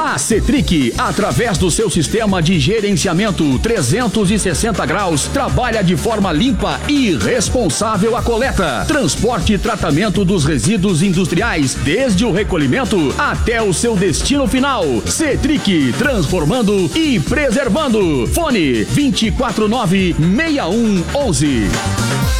A Cetric, através do seu sistema de gerenciamento 360 graus, trabalha de forma limpa e responsável a coleta, transporte e tratamento dos resíduos industriais, desde o recolhimento até o seu destino final. Cetric, transformando e preservando. Fone 249-6111.